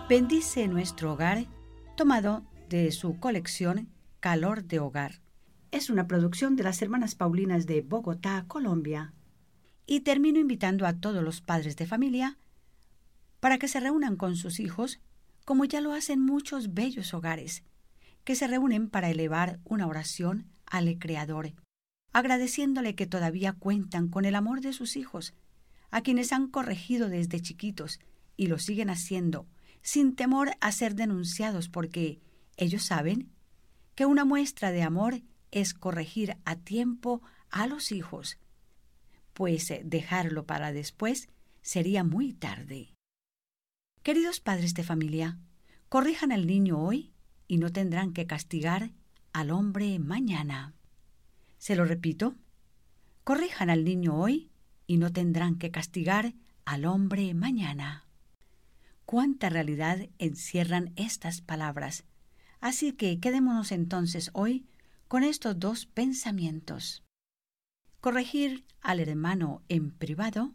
Bendice nuestro hogar, tomado de su colección Calor de Hogar. Es una producción de las hermanas Paulinas de Bogotá, Colombia. Y termino invitando a todos los padres de familia para que se reúnan con sus hijos, como ya lo hacen muchos bellos hogares, que se reúnen para elevar una oración al Creador, agradeciéndole que todavía cuentan con el amor de sus hijos, a quienes han corregido desde chiquitos y lo siguen haciendo, sin temor a ser denunciados, porque ellos saben que una muestra de amor es corregir a tiempo a los hijos, pues dejarlo para después sería muy tarde. Queridos padres de familia, corrijan al niño hoy y no tendrán que castigar al hombre mañana. Se lo repito, corrijan al niño hoy y no tendrán que castigar al hombre mañana. Cuánta realidad encierran estas palabras. Así que quedémonos entonces hoy con estos dos pensamientos. Corregir al hermano en privado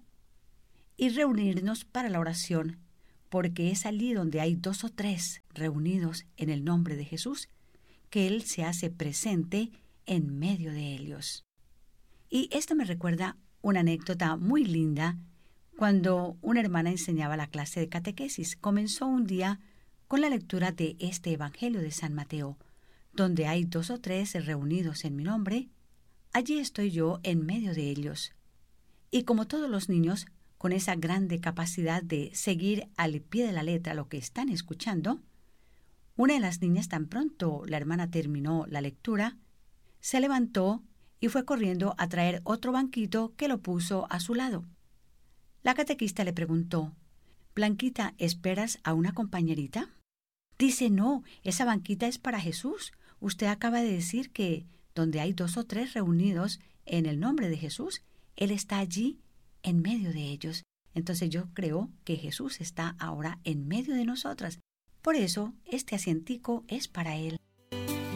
y reunirnos para la oración, porque es allí donde hay 2 o 3 reunidos en el nombre de Jesús, que Él se hace presente en medio de ellos. Y esto me recuerda una anécdota muy linda. Cuando una hermana enseñaba la clase de catequesis, comenzó un día con la lectura de este Evangelio de San Mateo, donde hay 2 o 3 reunidos en mi nombre, allí estoy yo en medio de ellos. Y como todos los niños, con esa grande capacidad de seguir al pie de la letra lo que están escuchando, una de las niñas, tan pronto la hermana terminó la lectura, se levantó y fue corriendo a traer otro banquito que lo puso a su lado. La catequista le preguntó: «Blanquita, ¿esperas a una compañerita?» Dice: «No, esa banquita es para Jesús. Usted acaba de decir que donde hay 2 o 3 reunidos en el nombre de Jesús, Él está allí en medio de ellos. Entonces yo creo que Jesús está ahora en medio de nosotras. Por eso este asientico es para Él».